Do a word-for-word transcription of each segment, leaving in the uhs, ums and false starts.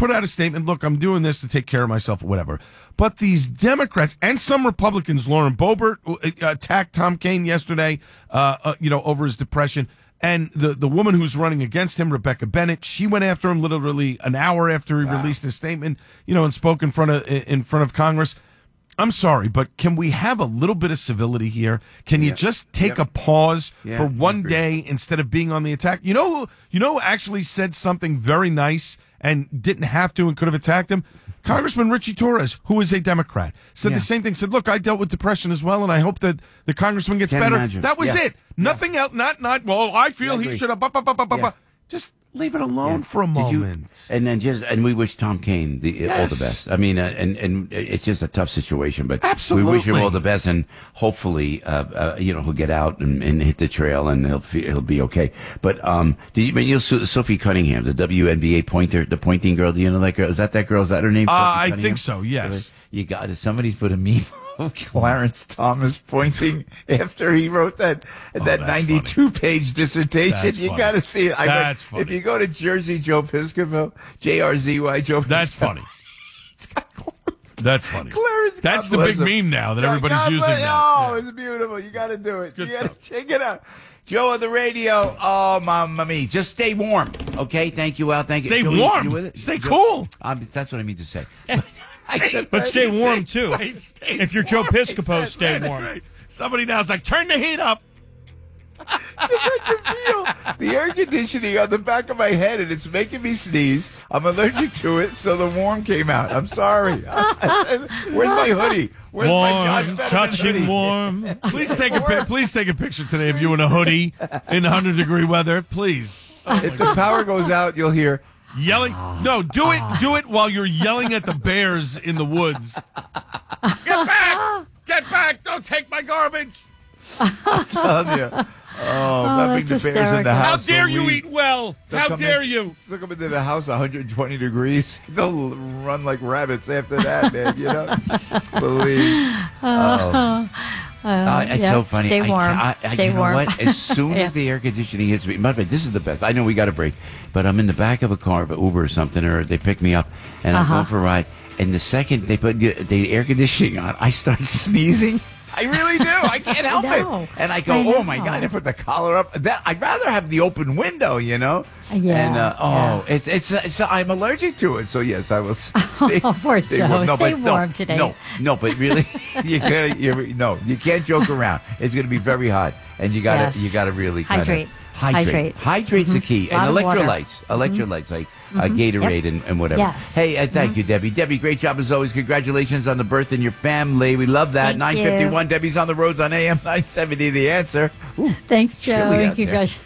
put out a statement. Look, I'm doing this to take care of myself or whatever. But these Democrats and some Republicans, Lauren Boebert uh, attacked Tom Kean yesterday, uh, uh, you know, over his depression. And the, the woman who's running against him, Rebecca Bennett, she went after him literally an hour after he wow. released his statement, you know, and spoke in front of in front of Congress. I'm sorry, but can we have a little bit of civility here? Can you yeah. just take yep. a pause yeah, for one day instead of being on the attack? You know who, you know who actually said something very nice and didn't have to and could have attacked him? Congressman Richie Torres, who is a Democrat, said yeah. the same thing. Said, look, I dealt with depression as well, and I hope that the congressman gets Can't better. Imagine. That was yeah. it. Nothing yeah. else. Not, not, well, I feel I he should have. Bu- bu- bu- bu- bu- yeah. Just leave it alone yeah. for a Did moment. You, and then just, and we wish Tom Kean the, yes. all the best. I mean, uh, and, and it's just a tough situation, but Absolutely. we wish him all the best, and hopefully, uh, uh, you know, he'll get out and, and hit the trail, and he'll he'll be okay. But um, do you, I mean, you know, Sophie Cunningham, the W N B A pointer, the pointing girl? Do you know that girl? Is that that girl? Is that her name? Uh, I think so. Yes. You got it. Somebody put a meme of Clarence Thomas pointing after he wrote that oh, that ninety-two funny. page dissertation. That's you funny. got to see it. I that's read, funny. If you go to Jersey Joe Piscopo, J R Z Y Joe Piscopo. That's funny. It's got Clarence. That's funny. Clarence, that's the big him. meme now that God, everybody's God using. Bless, now. Oh, yeah. it's beautiful. You got to do it. Good you got to stuff. check it out. Joe on the radio. Oh, mamma mia. Just stay warm. Okay. Thank you, Al. Thank you. Stay Joey, warm. You with it? Stay Joe, cool. Um, that's what I mean to say. Stay, but stay warm, too. Right, stay if you're warm. Joe Piscopo, stay That's warm. Right. Somebody now is like, turn the heat up. I can feel the air conditioning on the back of my head, and it's making me sneeze. I'm allergic to it, so the warm came out. I'm sorry. Where's my hoodie? Where's warm, my John Fetterman touching hoodie? warm. Please take a pi- please take a picture today of you in a hoodie in one hundred degree weather, please. Oh if the power goes out, you'll hear yelling. No, do it. Do it while you're yelling at the bears in the woods. Get back! Get back! Don't take my garbage. I'm telling you. Oh, Oh, loving that's the bears in hysterical. the How house. dare so you we- eat well? They'll How come dare in- you? They'll come into the house one hundred twenty degrees. They'll run like rabbits after that, man. You know? Believe. Oh. Uh, Uh, it's yeah, so funny. Stay I- warm. I, I, stay you know warm. what? As soon Yeah. as the air conditioning hits me, matter of fact, this is the best. I know we got a break, but I'm in the back of a car, of an Uber or something, or they pick me up, and I'm Uh-huh. going for a ride. And the second they put the, the air conditioning on, I start sneezing. I really do. I can't help I know. it. And I go, I oh my know. God! I put the collar up. That I'd rather have the open window, you know. Yeah, And uh, oh, yeah. it's, it's it's I'm allergic to it. So yes, I will stay. Oh, poor stay Joe. warm. No, Stay but no, warm today. No, no, but really, you gotta. You're, no, you can't joke around. It's going to be very hot, and you gotta Yes. you gotta really kinda Hydrate. Hydrate. Hydrate. Hydrate's the key. And Lot of water. electrolytes. Electrolytes like uh, Gatorade and, and whatever. Yes. Hey, uh, thank you, Debbie. Debbie, great job as always. Congratulations on the birth in your family. We love that. Thank nine you. fifty-one. Debbie's on the roads on A M nine seventy. The Answer. Ooh, Thanks, Joe. chilly And out there. congratulations.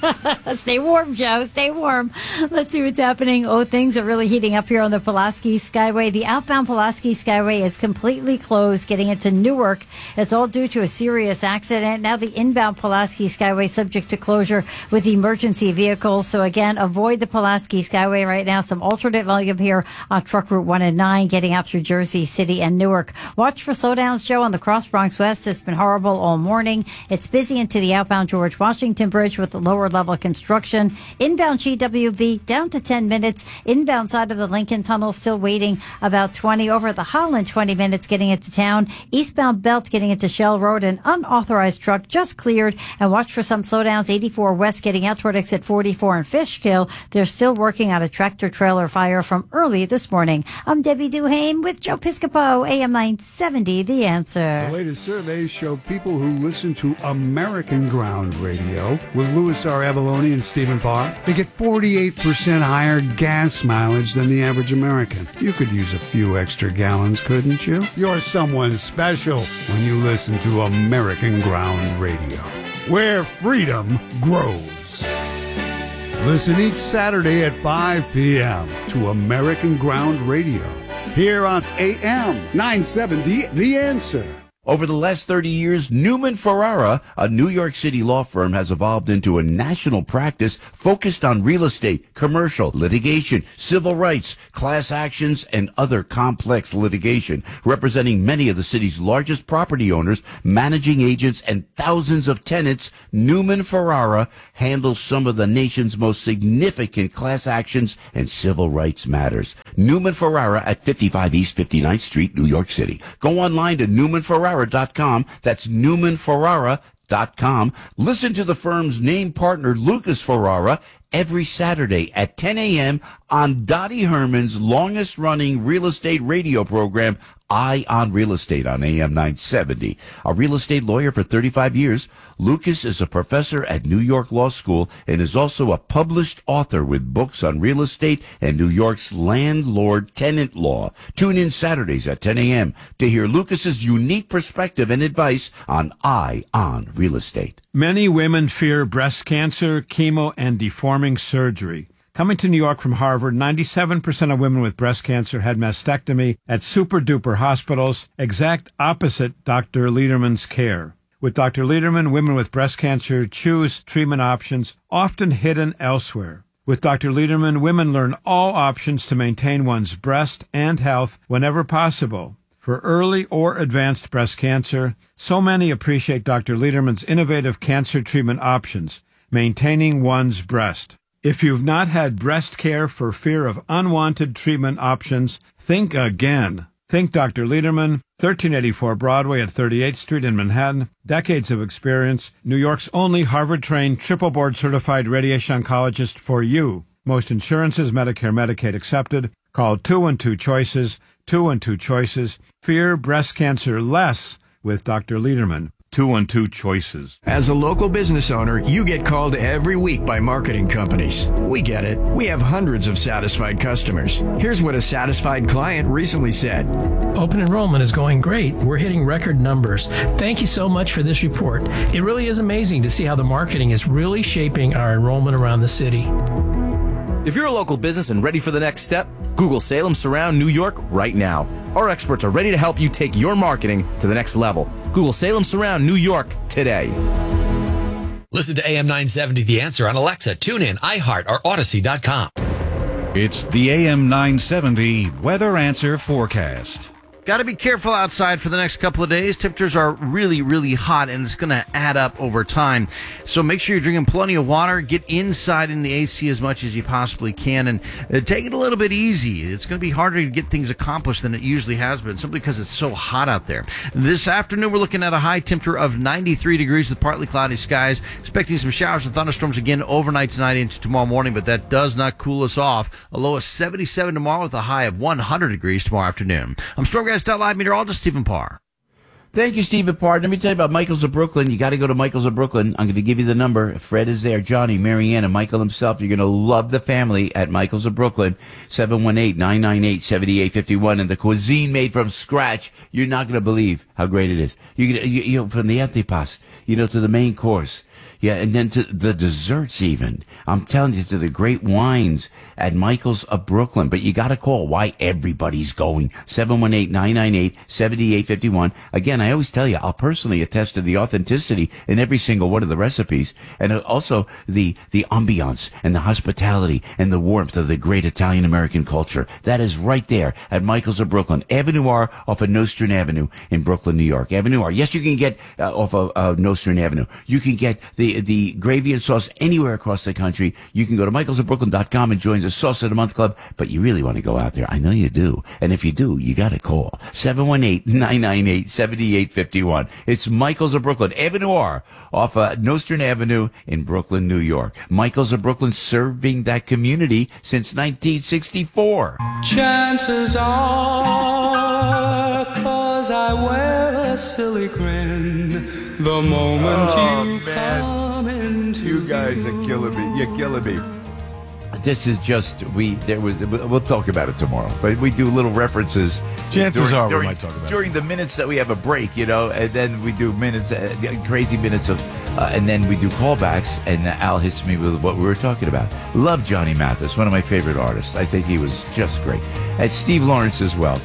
Stay warm, Joe. Stay warm. Let's see what's happening. Oh, things are really heating up here on the Pulaski Skyway. The outbound Pulaski Skyway is completely closed getting into Newark. It's all due to a serious accident. Now the inbound Pulaski Skyway subject to closure with emergency vehicles. So again, avoid the Pulaski Skyway right now. Some alternate volume here on Truck Route one and nine getting out through Jersey City and Newark. Watch for slowdowns, Joe, on the Cross Bronx West. It's been horrible all morning. It's busy into the outbound George Washington Bridge with the lower level construction. Inbound G W B down to ten minutes. Inbound side of the Lincoln Tunnel still waiting about twenty. Over at the Holland, twenty minutes getting into town. Eastbound Belt getting into Shell Road. An unauthorized truck just cleared. And watch for some slowdowns. eighty-four West getting out toward exit forty-four and Fishkill. They're still working on a tractor trailer fire from early this morning. I'm Debbie Duhame with Joe Piscopo, A M nine seventy, The Answer. The latest surveys show people who listen to American Ground Radio with Louis R. Avalone and Stephen Parr, they get forty-eight percent higher gas mileage than the average American. You could use a few extra gallons, couldn't you? You're someone special when you listen to American Ground Radio, where freedom grows. Listen each Saturday at five p.m. to American Ground Radio, here on A M nine seventy, The Answer. Over the last thirty years, Newman Ferrara, a New York City law firm, has evolved into a national practice focused on real estate, commercial, litigation, civil rights, class actions, and other complex litigation, representing many of the city's largest property owners, managing agents, and thousands of tenants. Newman Ferrara handles some of the nation's most significant class actions and civil rights matters. Newman Ferrara at fifty-five East fifty-ninth Street, New York City. Go online to Newman Ferrara dot com. That's Newman Ferrara dot com. Listen to the firm's name partner, Lucas Ferrara, every Saturday at ten a.m. on Dottie Herman's longest-running real estate radio program, Eye on Real Estate, on A M nine seventy. A real estate lawyer for thirty-five years, Lucas is a professor at New York Law School and is also a published author with books on real estate and New York's landlord-tenant law. Tune in Saturdays at ten a.m. to hear Lucas's unique perspective and advice on Eye on Real Estate. Many women fear breast cancer, chemo, and deforming surgery. Coming to New York from Harvard, ninety-seven percent of women with breast cancer had mastectomy at super-duper hospitals, exact opposite Doctor Lederman's care. With Doctor Lederman, women with breast cancer choose treatment options often hidden elsewhere. With Doctor Lederman, women learn all options to maintain one's breast and health whenever possible. For early or advanced breast cancer, so many appreciate Doctor Lederman's innovative cancer treatment options, maintaining one's breast. If you've not had breast care for fear of unwanted treatment options, think again. Think Doctor Lederman, thirteen eighty-four Broadway at thirty-eighth Street in Manhattan. Decades of experience. New York's only Harvard-trained, triple board-certified radiation oncologist for you. Most insurances, Medicare, Medicaid accepted. Call two one two choices, two one two choices. Fear breast cancer less with Doctor Lederman. two one two choices. As a local business owner, you get called every week by marketing companies. We get it. We have hundreds of satisfied customers. Here's what a satisfied client recently said. Open enrollment is going great. We're hitting record numbers. Thank you so much for this report. It really is amazing to see how the marketing is really shaping our enrollment around the city. If you're a local business and ready for the next step, Google Salem Surround New York right now. Our experts are ready to help you take your marketing to the next level. Google Salem Surround New York today. Listen to A M nine seventy The Answer on Alexa, TuneIn, iHeart, or Odyssey dot com. It's the A M nine seventy Weather Answer Forecast. Got to be careful outside for the next couple of days. Temperatures are really, really hot, and it's going to add up over time. So make sure you're drinking plenty of water. Get inside in the A C as much as you possibly can, and uh, take it a little bit easy. It's going to be harder to get things accomplished than it usually has been, simply because it's so hot out there. This afternoon, we're looking at a high temperature of ninety-three degrees with partly cloudy skies. Expecting some showers and thunderstorms again overnight tonight into tomorrow morning, but that does not cool us off. A low of seventy-seven tomorrow with a high of one hundred degrees tomorrow afternoon. I'm Storm Live meteorologist Stephen Parr. Thank you, Stephen Parr. Let me tell you about Michael's of Brooklyn. You got to go to Michael's of Brooklyn. I'm going to give you the number. Fred is there. Johnny, Marianne, and Michael himself. You're going to love the family at Michael's of Brooklyn. seven one eight, nine nine eight, seven eight five one. And the cuisine made from scratch. You're not going to believe how great it is. You, you, you know, from the antipasto, you know, to the main course. Yeah, and then to the desserts even. I'm telling you, to the great wines at Michael's of Brooklyn. But you got to call why everybody's going. seven one eight, nine nine eight, seven eight five one. Again, I always tell you, I'll personally attest to the authenticity in every single one of the recipes. And also the, the ambiance and the hospitality and the warmth of the great Italian-American culture. That is right there at Michael's of Brooklyn. Avenue R off of Nostrand Avenue in Brooklyn, New York. Avenue R. Yes, you can get uh, off of uh, Nostrand Avenue. You can get the the gravy and sauce anywhere across the country. You can go to michaels of brooklyn dot com and join the Sauce of the Month Club, but you really want to go out there. I know you do. And if you do, you got to call seven one eight, nine nine eight, seven eight five one. It's Michaels of Brooklyn, Avenue R, off uh, Nostrand Avenue in Brooklyn, New York. Michaels of Brooklyn, serving that community since nineteen sixty-four. Chances are, 'cause I wear a silly grin the moment oh, you man. come into You guys are killing me. You're killing me. This is just, we, there was, we'll talk about it tomorrow, but we do little references. Chances during, are we during, might talk about During it. the minutes that we have a break, you know, and then we do minutes, uh, crazy minutes of, uh, and then we do callbacks, and Al hits me with what we were talking about. Love Johnny Mathis, one of my favorite artists. I think he was just great. And Steve Lawrence as well.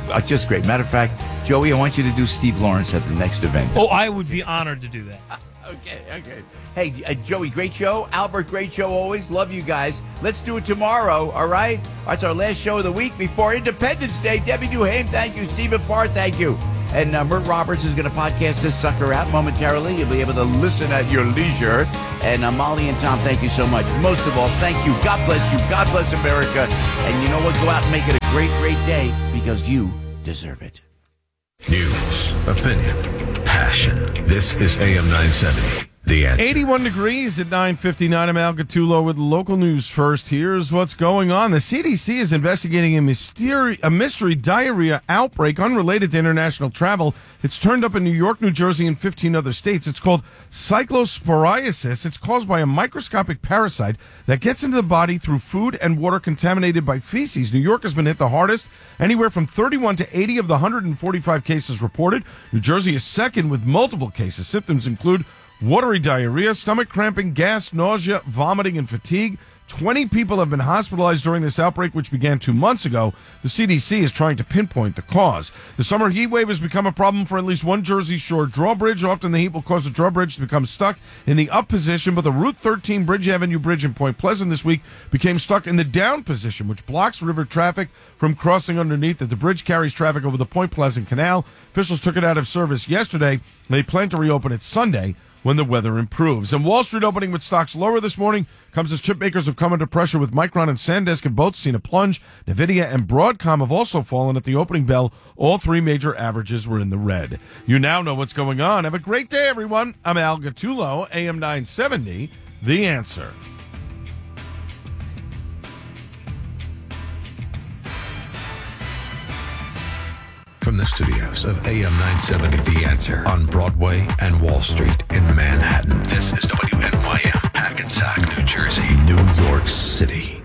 uh, just great. Matter of fact, Joey, I want you to do Steve Lawrence at the next event. Oh, I would be honored to do that. Okay, okay. Hey, uh, Joey, great show. Albert, great show always. Love you guys. Let's do it tomorrow, all right? That's our last show of the week before Independence Day. Debbie Duhame, thank you. Stephen Parr, thank you. And uh, Mert Roberts is going to podcast this sucker out momentarily. You'll be able to listen at your leisure. And uh, Molly and Tom, thank you so much. Most of all, thank you. God bless you. God bless America. And you know what? Go out and make it a great, great day because you deserve it. News, opinion, passion. This is A M nine seventy. The Answer. eighty-one degrees at nine fifty-nine. I'm Al Gattulo with local news first. Here's what's going on. The C D C is investigating a mystery, a mystery diarrhea outbreak unrelated to international travel. It's turned up in New York, New Jersey, and fifteen other states. It's called cyclosporiasis. It's caused by a microscopic parasite that gets into the body through food and water contaminated by feces. New York has been hit the hardest, anywhere from thirty-one to eighty of the one hundred forty-five cases reported. New Jersey is second with multiple cases. Symptoms include watery diarrhea, stomach cramping, gas, nausea, vomiting, and fatigue. twenty people have been hospitalized during this outbreak, which began two months ago. The C D C is trying to pinpoint the cause. The summer heat wave has become a problem for at least one Jersey Shore drawbridge. Often the heat will cause the drawbridge to become stuck in the up position, but the Route thirteen Bridge Avenue Bridge in Point Pleasant this week became stuck in the down position, which blocks river traffic from crossing underneath. The bridge carries traffic over the Point Pleasant Canal. Officials took it out of service yesterday. They plan to reopen it Sunday when the weather improves. And Wall Street opening with stocks lower this morning comes as chip makers have come under pressure, with Micron and SanDisk have both seen a plunge. NVIDIA and Broadcom have also fallen at the opening bell. All three major averages were in the red. You now know what's going on. Have a great day, everyone. I'm Al Gattulo, A M nine seventy, The Answer. From the studios of A M nine seventy, The Answer, on Broadway and Wall Street in Manhattan, this is W N Y M, Hackensack, New Jersey, New York City.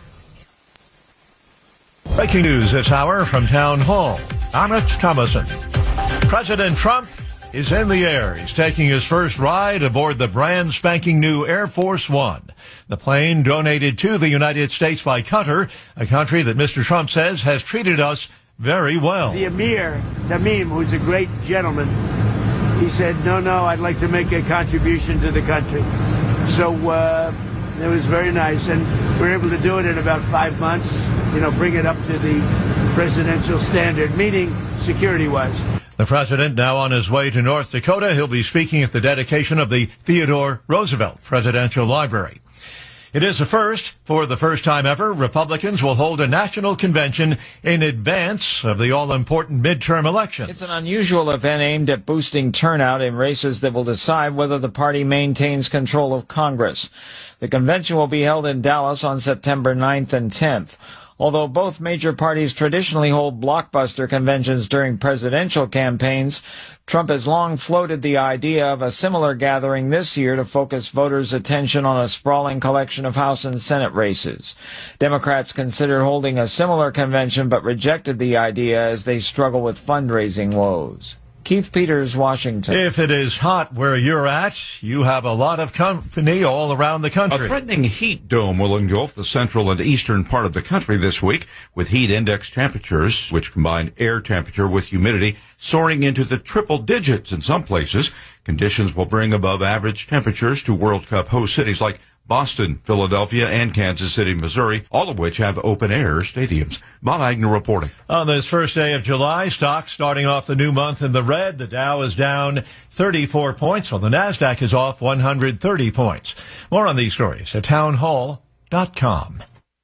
Breaking news this hour from Town Hall. I'm Rich Thomason. President Trump is in the air. He's taking his first ride aboard the brand spanking new Air Force One. The plane donated to the United States by Qatar, a country that Mister Trump says has treated us very well. The Emir Tamim, who's a great gentleman, he said, no, no, I'd like to make a contribution to the country. So uh, it was very nice. And we were able to do it in about five months, you know, bring it up to the presidential standard, meaning security-wise. The president now on his way to North Dakota. He'll be speaking at the dedication of the Theodore Roosevelt Presidential Library. It is a first. For the first time ever, Republicans will hold a national convention in advance of the all-important midterm elections. It's an unusual event aimed at boosting turnout in races that will decide whether the party maintains control of Congress. The convention will be held in Dallas on September ninth and tenth. Although both major parties traditionally hold blockbuster conventions during presidential campaigns, Trump has long floated the idea of a similar gathering this year to focus voters' attention on a sprawling collection of House and Senate races. Democrats considered holding a similar convention but rejected the idea as they struggle with fundraising woes. Keith Peters, Washington. If it is hot where you're at, you have a lot of company all around the country. A threatening heat dome will engulf the central and eastern part of the country this week, with heat index temperatures, which combine air temperature with humidity, soaring into the triple digits in some places. Conditions will bring above average temperatures to World Cup host cities like Boston, Philadelphia, and Kansas City, Missouri, all of which have open-air stadiums. Bob Agnew reporting. On this first day of July, stocks starting off the new month in the red. The Dow is down thirty-four points, while the NASDAQ is off one hundred thirty points. More on these stories at townhall dot com.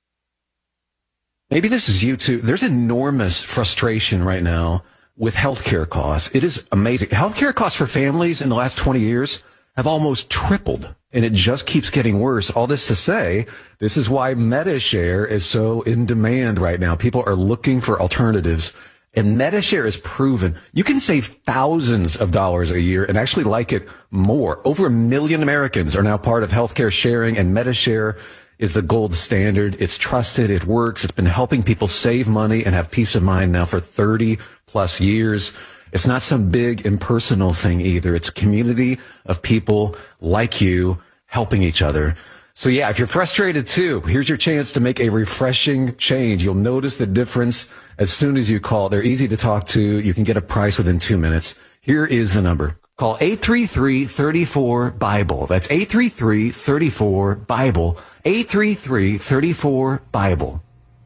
Maybe this is you too. There's enormous frustration right now with healthcare costs. It is amazing. Healthcare costs for families in the last twenty years have almost tripled, and it just keeps getting worse. All this to say, this is why MediShare is so in demand right now. People are looking for alternatives, and MediShare is proven. You can save thousands of dollars a year and actually like it more. Over a million Americans are now part of healthcare sharing, and MediShare is the gold standard. It's trusted. It works. It's been helping people save money and have peace of mind now for thirty plus years. It's not some big impersonal thing either. It's a community of people like you helping each other. So yeah, if you're frustrated too, here's your chance to make a refreshing change. You'll notice the difference as soon as you call. They're easy to talk to. You can get a price within two minutes. Here is the number. Call eight three three, three four, BIBLE. That's eight three three, three four, BIBLE. eight three three, three four, BIBLE.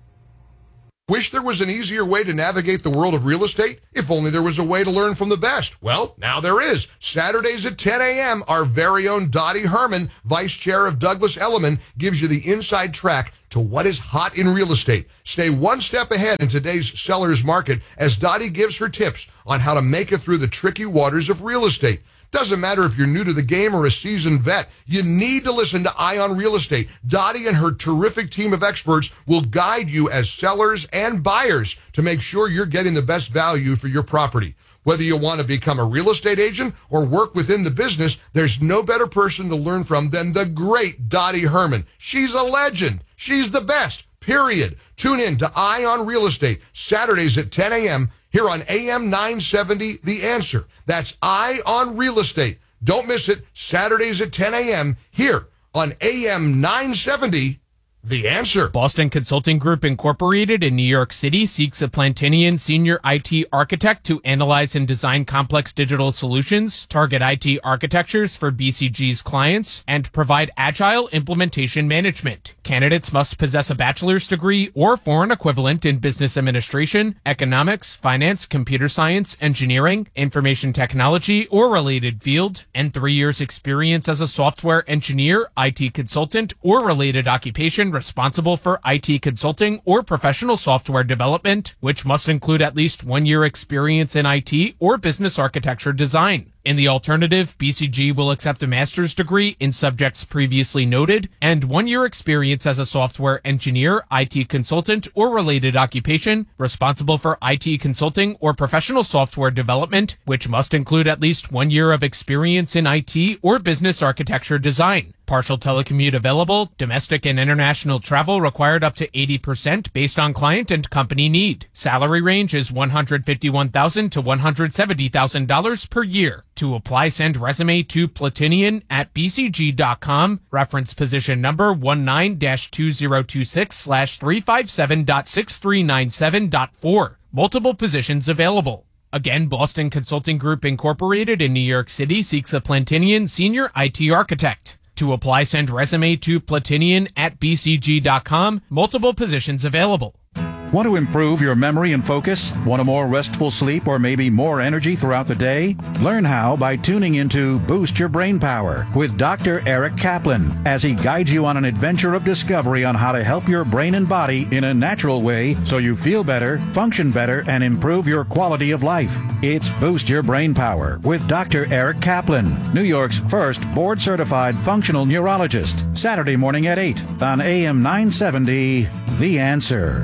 Wish there was an easier way to navigate the world of real estate? If only there was a way to learn from the best. Well, now there is. Saturdays at ten a.m., our very own Dottie Herman, Vice Chair of Douglas Elliman, gives you the inside track to what is hot in real estate. Stay one step ahead in today's seller's market as Dottie gives her tips on how to make it through the tricky waters of real estate. Doesn't matter if you're new to the game or a seasoned vet, you need to listen to Eye on Real Estate. Dottie and her terrific team of experts will guide you as sellers and buyers to make sure you're getting the best value for your property. Whether you want to become a real estate agent or work within the business, there's no better person to learn from than the great Dottie Herman. She's a legend. She's the best, period. Tune in to Eye on Real Estate, Saturdays at ten a.m., here on A M nine seventy, The Answer. That's Eye on Real Estate. Don't miss it, Saturdays at ten a.m. here on A M nine seventy, The Answer. Boston Consulting Group Incorporated in New York City seeks a Plantinian senior I T architect to analyze and design complex digital solutions, target I T architectures for B C G's clients, and provide agile implementation management. Candidates must possess a bachelor's degree or foreign equivalent in business administration, economics, finance, computer science, engineering, information technology, or related field, and three years experience as a software engineer, I T consultant, or related occupation responsible for I T consulting or professional software development, which must include at least one year experience in I T or business architecture design. In the alternative, B C G will accept a master's degree in subjects previously noted and one year experience as a software engineer, I T consultant, or related occupation responsible for I T consulting or professional software development, which must include at least one year of experience in I T or business architecture design. Partial telecommute available. Domestic and international travel required up to eighty percent based on client and company need. Salary range is one hundred fifty-one thousand dollars to one hundred seventy thousand dollars per year. To apply, send resume to platinian at b c g dot com. Reference position number one nine dash two zero two six slash three five seven dot six three nine seven dot four. Multiple positions available. Again, Boston Consulting Group Incorporated in New York City seeks a Plantinian senior I T architect. To apply, send resume to platinian at b c g dot com. Multiple positions available. Want to improve your memory and focus? Want a more restful sleep or maybe more energy throughout the day? Learn how by tuning into Boost Your Brain Power with Doctor Eric Kaplan as he guides you on an adventure of discovery on how to help your brain and body in a natural way so you feel better, function better, and improve your quality of life. It's Boost Your Brain Power with Doctor Eric Kaplan, New York's first board-certified functional neurologist. Saturday morning at eight on A M nine seventy, The Answer.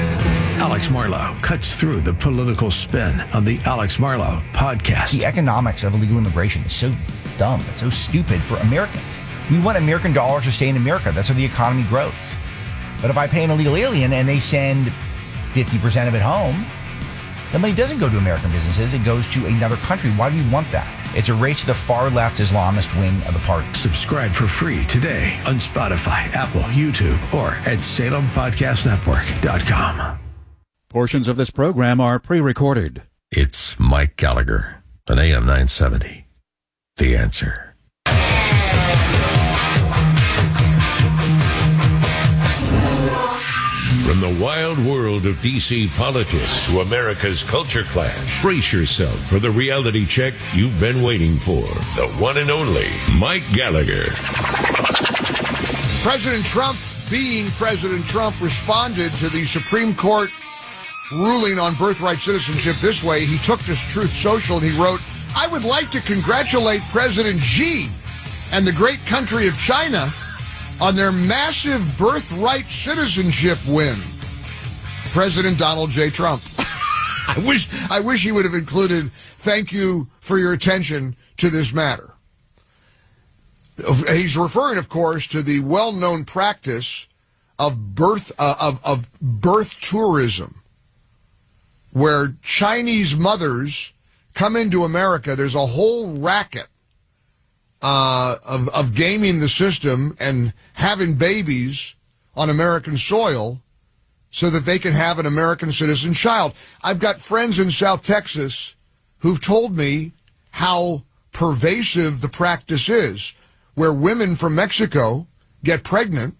Alex Marlow cuts through the political spin on the Alex Marlow podcast. The economics of illegal immigration is so dumb. It's so stupid for Americans. We want American dollars to stay in America. That's how the economy grows. But if I pay an illegal alien and they send fifty percent of it home, the money doesn't go to American businesses. It goes to another country. Why do we want that? It's a race to the far left Islamist wing of the party. Subscribe for free today on Spotify, Apple, YouTube, or at salem podcast network dot com. Portions of this program are pre-recorded. It's Mike Gallagher on A M nine seventy. The Answer. From the wild world of D C politics to America's culture clash, brace yourself for the reality check you've been waiting for. The one and only Mike Gallagher. President Trump, being President Trump, responded to the Supreme Court ruling on birthright citizenship this way. He took to Truth Social and he wrote, "I would like to congratulate President Xi and the great country of China on their massive birthright citizenship win. President Donald J. Trump." I wish I wish he would have included, "Thank you for your attention to this matter." He's referring, of course, to the well-known practice of birth uh, of, of birth tourism, where Chinese mothers come into America. There's a whole racket uh, of, of gaming the system and having babies on American soil so that they can have an American citizen child. I've got friends in South Texas who've told me how pervasive the practice is, where women from Mexico get pregnant,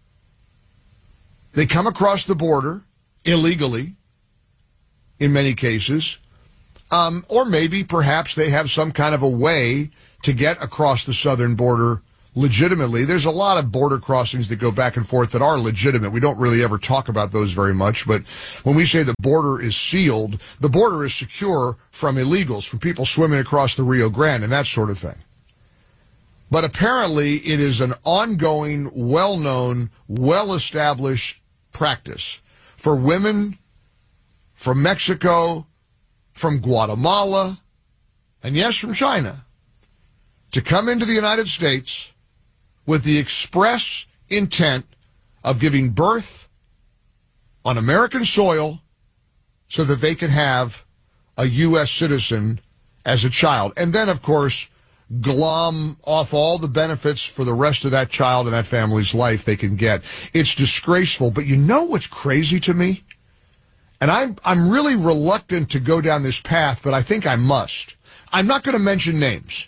they come across the border illegally, in many cases, um, or maybe perhaps they have some kind of a way to get across the southern border legitimately. There's a lot of border crossings that go back and forth that are legitimate. We don't really ever talk about those very much, but when we say the border is sealed, the border is secure from illegals, from people swimming across the Rio Grande and that sort of thing. But apparently it is an ongoing, well-known, well-established practice for women from Mexico, from Guatemala, and yes, from China, to come into the United States with the express intent of giving birth on American soil so that they can have a U S citizen as a child. And then, of course, glom off all the benefits for the rest of that child and that family's life they can get. It's disgraceful. But you know what's crazy to me? And I'm, I'm really reluctant to go down this path, but I think I must. I'm not going to mention names.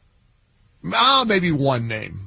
Ah, maybe one name.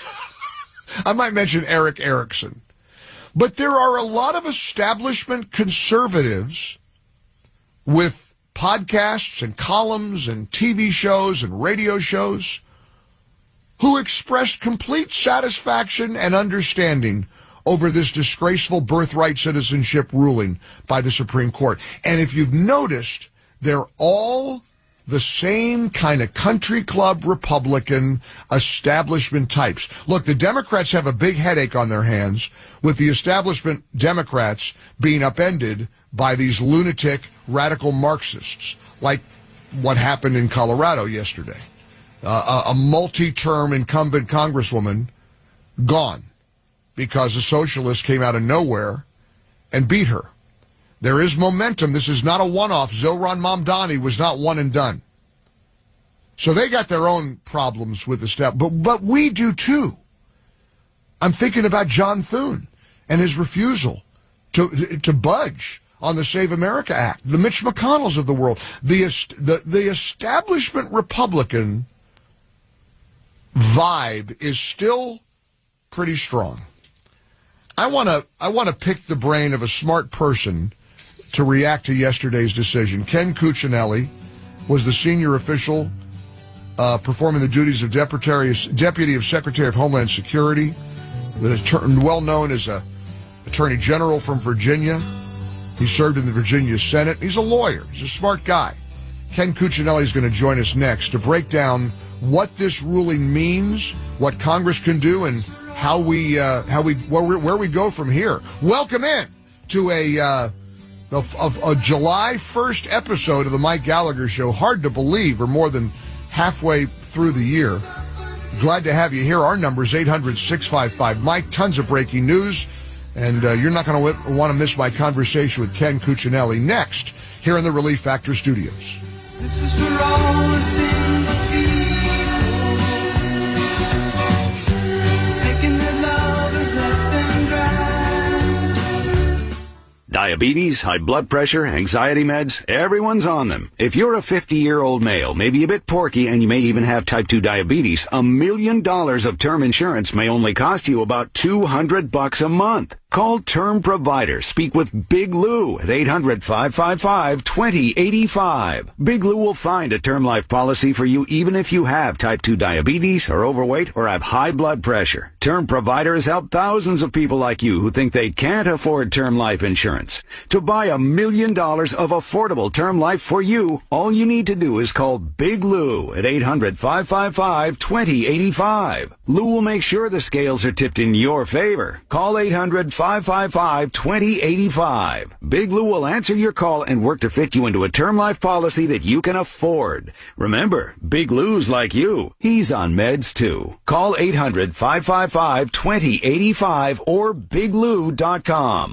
I might mention Eric Erickson. But there are a lot of establishment conservatives with podcasts and columns and T V shows and radio shows who expressed complete satisfaction and understanding over this disgraceful birthright citizenship ruling by the Supreme Court. And if you've noticed, they're all the same kind of country club Republican establishment types. Look, the Democrats have a big headache on their hands with the establishment Democrats being upended by these lunatic radical Marxists, like what happened in Colorado yesterday. Uh, a, a multi-term incumbent congresswoman gone because a socialist came out of nowhere and beat her. There is momentum. This is not a one-off. Zohran Mamdani was not one and done. So they got their own problems with the step, but but we do too. I'm thinking about John Thune and his refusal to to budge on the Save America Act, the Mitch McConnells of the world, the the, the establishment Republican vibe is still pretty strong. I want to I want to pick the brain of a smart person to react to yesterday's decision. Ken Cuccinelli was the senior official uh, performing the duties of Deputy, Deputy of Secretary of Homeland Security, well known as a Attorney General from Virginia. He served in the Virginia Senate. He's a lawyer. He's a smart guy. Ken Cuccinelli is going to join us next to break down what this ruling means, what Congress can do, and how we uh, how we where, we where we go from here. Welcome in to a. Uh, Of, of a July first episode of the Mike Gallagher Show. Hard to believe we're more than halfway through the year. Glad to have you here. Our number is eight hundred, six five five, Mike. Tons of breaking news, and uh, you're not going to want to miss my conversation with Ken Cuccinelli next here in the Relief Factor Studios. This is for all the sympathy, thinking that love is left and dry. Diabetes, high blood pressure, anxiety meds, everyone's on them. If you're a fifty-year-old male, maybe a bit porky, and you may even have type two diabetes, a million dollars of term insurance may only cost you about two hundred bucks a month. Call Term Provider. Speak with Big Lou at eight hundred, five five five, two zero eight five. Big Lou will find a term life policy for you even if you have type two diabetes, are overweight, or have high blood pressure. Term Provider has helped thousands of people like you who think they can't afford term life insurance. To buy a million dollars of affordable term life for you, all you need to do is call Big Lou at eight hundred, five five five, two zero eight five. Lou will make sure the scales are tipped in your favor. Call eight hundred, five five five, two zero eight five. Big Lou will answer your call and work to fit you into a term life policy that you can afford. Remember, Big Lou's like you. He's on meds too. Call eight hundred, five five five, two zero eight five or big lou dot com.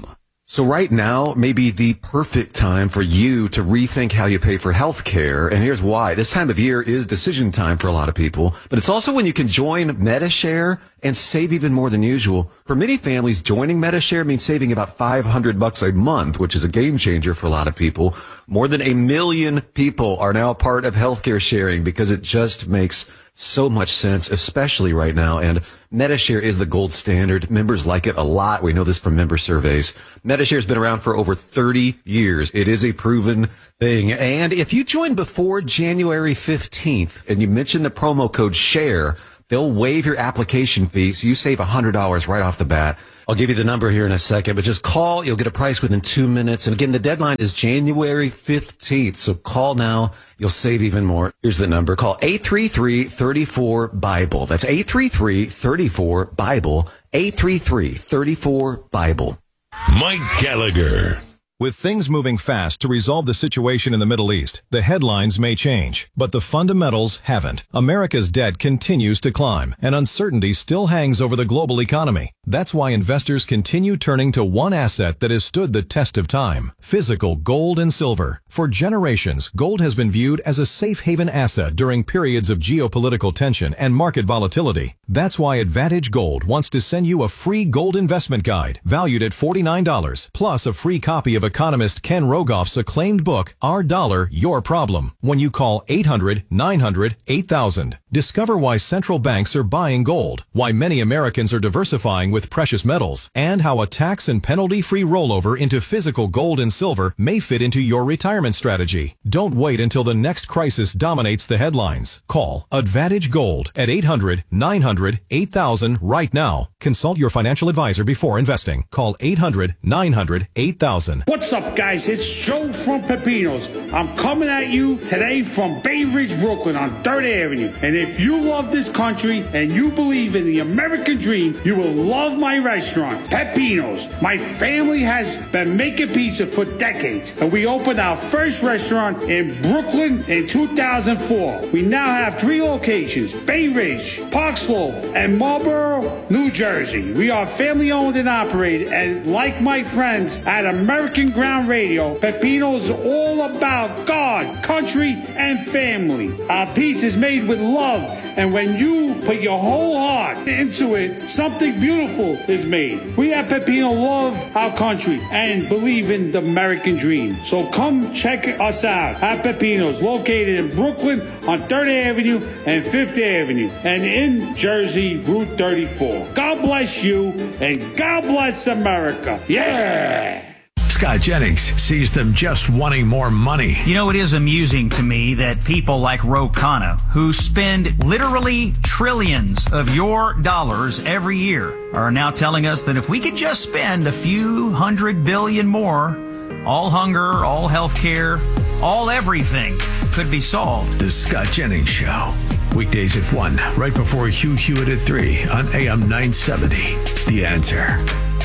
So right now may be the perfect time for you to rethink how you pay for health care. And here's why. This time of year is decision time for a lot of people, but it's also when you can join Medi-Share and save even more than usual. For many families, joining Medi-Share means saving about five hundred bucks a month, which is a game changer for a lot of people. More than a million people are now part of healthcare sharing because it just makes so much sense, especially right now. And Medi-Share is the gold standard. Members like it a lot. We know this from member surveys. Medi-Share has been around for over thirty years. It is a proven thing. And if you join before January fifteenth and you mention the promo code SHARE, they'll waive your application fee, so you save one hundred dollars right off the bat. I'll give you the number here in a second, but just call. You'll get a price within two minutes. And again, the deadline is January fifteenth. So call now. You'll save even more. Here's the number. Call eight three three, three four, BIBLE. That's eight three three, three four, BIBLE. eight three three, three four, BIBLE. Mike Gallagher. With things moving fast to resolve the situation in the Middle East, the headlines may change, but the fundamentals haven't. America's debt continues to climb, and uncertainty still hangs over the global economy. That's why investors continue turning to one asset that has stood the test of time: physical gold and silver. For generations, gold has been viewed as a safe haven asset during periods of geopolitical tension and market volatility. That's why Advantage Gold wants to send you a free gold investment guide valued at forty-nine dollars, plus a free copy of economist Ken Rogoff's acclaimed book, Our Dollar, Your Problem, when you call eight hundred, nine hundred, eight thousand. Discover why central banks are buying gold, why many Americans are diversifying with precious metals, and how a tax and penalty-free rollover into physical gold and silver may fit into your retirement strategy. Don't wait until the next crisis dominates the headlines. Call Advantage Gold at eight hundred, nine hundred, eight thousand right now. Consult your financial advisor before investing. Call eight hundred, nine hundred, eight thousand. What's up, guys? It's Joe from Pepinos. I'm coming at you today from Bay Ridge, Brooklyn on third Avenue. And if you love this country and you believe in the American dream, you will love my restaurant, Pepinos. My family has been making pizza for decades, and we opened our first restaurant in Brooklyn in two thousand four. We now have three locations: Bay Ridge, Park Slope, and Marlboro, New Jersey. We are family owned and operated, and like my friends at American Ground Radio, Pepinos is all about God, country, and family. Our pizza is made with love, and when you put your whole heart into it, something beautiful is made. We at Pepino love our country and believe in the American dream. So come check us out at Pepino's, located in Brooklyn on third Avenue and fifth Avenue, and in Jersey, Route thirty-four. God bless you, and God bless America. Yeah! Scott Jennings sees them just wanting more money. You know, it is amusing to me that people like Ro Khanna, who spend literally trillions of your dollars every year, are now telling us that if we could just spend a few hundred billion more, all hunger, all health care, all everything could be solved. The Scott Jennings Show. Weekdays at one, right before Hugh Hewitt at three on A M nine seventy. The Answer.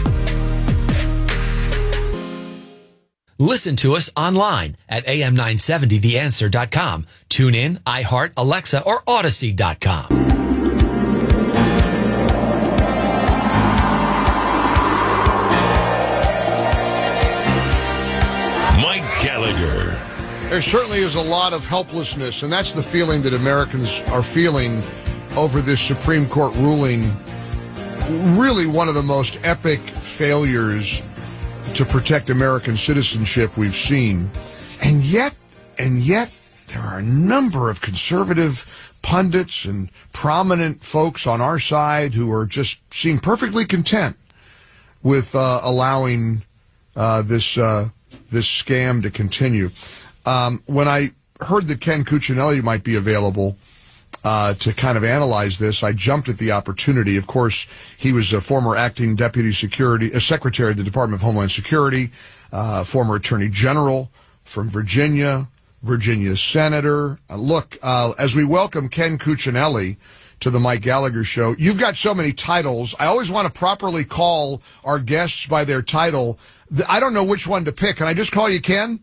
Listen to us online at A M nine seventy the answer dot com. Tune in, iHeart, Alexa, or Odyssey dot com. Mike Gallagher. There certainly is a lot of helplessness, and that's the feeling that Americans are feeling over this Supreme Court ruling. Really one of the most epic failures to protect American citizenship we've seen. And yet, and yet, there are a number of conservative pundits and prominent folks on our side who are just seem perfectly content with uh, allowing uh, this uh, this scam to continue. Um, when I heard that Ken Cuccinelli might be available Uh, to kind of analyze this, I jumped at the opportunity. Of course, he was a former acting deputy security, uh, secretary of the Department of Homeland Security, uh, former attorney general from Virginia, Virginia senator. Uh, look, uh, as we welcome Ken Cuccinelli to the Mike Gallagher Show, you've got so many titles. I always want to properly call our guests by their title. I don't know which one to pick. Can I just call you Ken?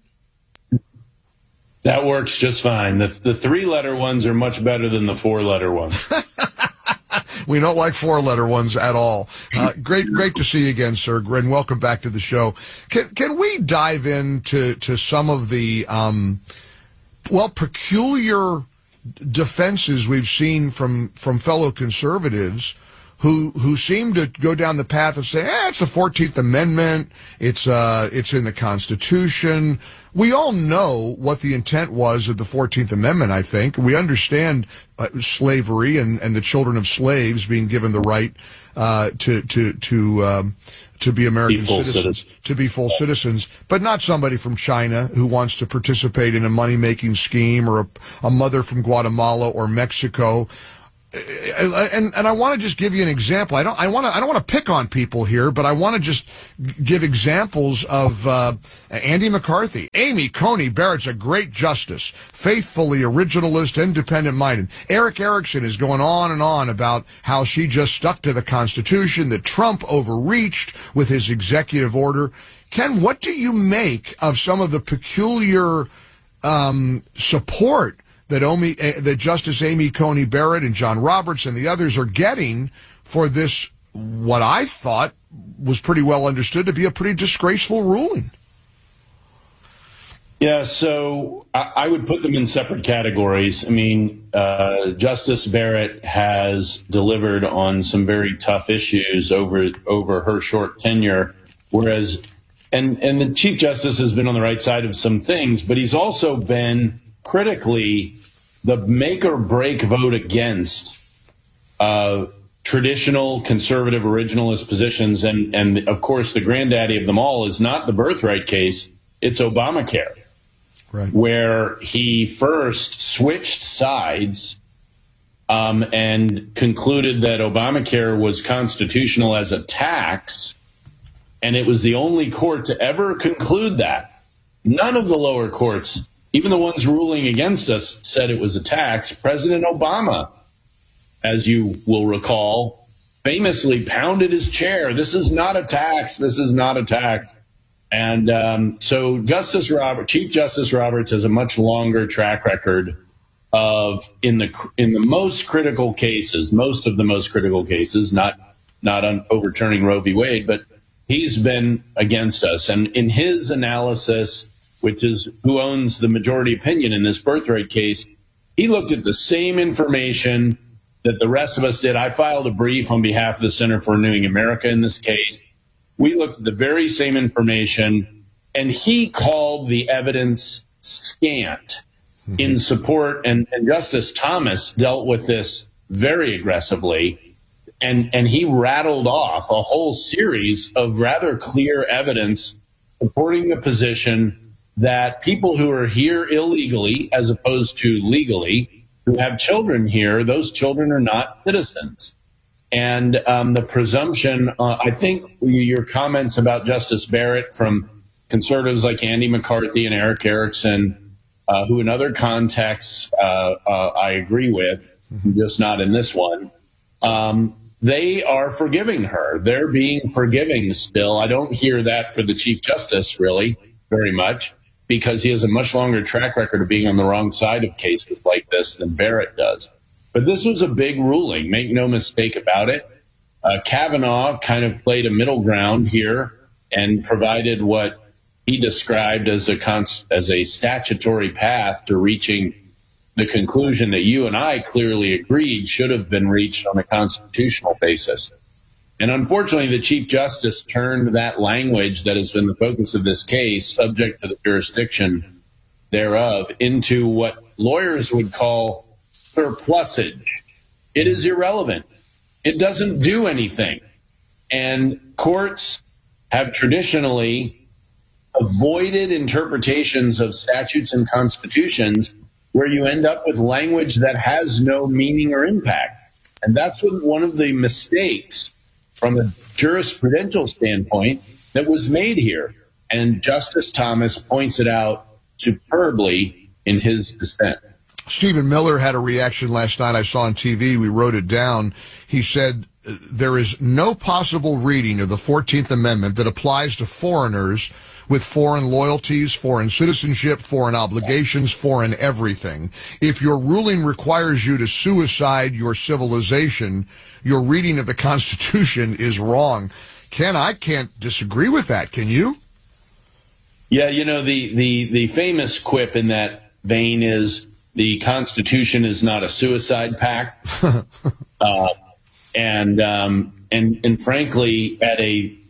That works just fine. The the three-letter ones are much better than the four-letter ones. We don't like four-letter ones at all. Uh, great, great to see you again, sir, and welcome back to the show. Can can we dive into to some of the um, well peculiar defenses we've seen from from fellow conservatives who who seem to go down the path of saying, eh, it's the fourteenth Amendment, it's uh it's in the Constitution. We all know what the intent was of the fourteenth Amendment, I think. We understand uh, slavery and, and the children of slaves being given the right uh to to to um to be American be citizens, citizens, to be full citizens, but not somebody from China who wants to participate in a money-making scheme, or a, a mother from Guatemala or Mexico. And and I want to just give you an example. I don't I want to I don't want to pick on people here, but I want to just give examples of uh, Andy McCarthy. Amy Coney Barrett's a great justice, faithfully originalist, independent-minded. Eric Erickson is going on and on about how she just stuck to the Constitution, that Trump overreached with his executive order. Ken, what do you make of some of the peculiar um, support that, Omi, uh, that Justice Amy Coney Barrett and John Roberts and the others are getting for this, what I thought was pretty well understood to be a pretty disgraceful ruling? Yeah, so I, I would put them in separate categories. I mean, uh, Justice Barrett has delivered on some very tough issues over over her short tenure, whereas, and and the Chief Justice has been on the right side of some things, but he's also been critically the make or break vote against uh, traditional conservative originalist positions. And, and of course, the granddaddy of them all is not the birthright case. It's Obamacare, right, where he first switched sides um, and concluded that Obamacare was constitutional as a tax. And it was the only court to ever conclude that. None of the lower courts, even the ones ruling against us, said it was a tax. President Obama, as you will recall, famously pounded his chair. This is not a tax. This is not a tax. And um, so Justice Robert, Chief Justice Roberts has a much longer track record of, in the in the most critical cases, most of the most critical cases, not not on overturning Roe v. Wade, but he's been against us. And in his analysis, which is who owns the majority opinion in this birthright case, he looked at the same information that the rest of us did. I filed a brief on behalf of the Center for Renewing America in this case. We looked at the very same information, and he called the evidence scant mm-hmm. in support, and, and Justice Thomas dealt with this very aggressively, and, and he rattled off a whole series of rather clear evidence supporting the position that people who are here illegally, as opposed to legally, who have children here, those children are not citizens. And um, the presumption, uh, I think your comments about Justice Barrett from conservatives like Andy McCarthy and Eric Erickson, uh, who in other contexts uh, uh, I agree with, just not in this one, um, they are forgiving her. They're being forgiving still. I don't hear that for the Chief Justice, really, very much, because he has a much longer track record of being on the wrong side of cases like this than Barrett does. But this was a big ruling, make no mistake about it. Uh, Kavanaugh kind of played a middle ground here and provided what he described as a cons- as a statutory path to reaching the conclusion that you and I clearly agreed should have been reached on a constitutional basis. And unfortunately, the Chief Justice turned that language that has been the focus of this case, subject to the jurisdiction thereof, into what lawyers would call surplusage. It is irrelevant. It doesn't do anything. And courts have traditionally avoided interpretations of statutes and constitutions where you end up with language that has no meaning or impact. And that's what one of the mistakes from a jurisprudential standpoint that was made here. And Justice Thomas points it out superbly in his dissent. Stephen Miller had a reaction last night I saw on T V. We wrote it down. He said, there is no possible reading of the fourteenth Amendment that applies to foreigners with foreign loyalties, foreign citizenship, foreign obligations, foreign everything. If your ruling requires you to suicide your civilization, your reading of the Constitution is wrong. Ken, I can't disagree with that. Can you? Yeah, you know, the, the, the famous quip in that vein is the Constitution is not a suicide pact. uh, and, um, and, and frankly, at a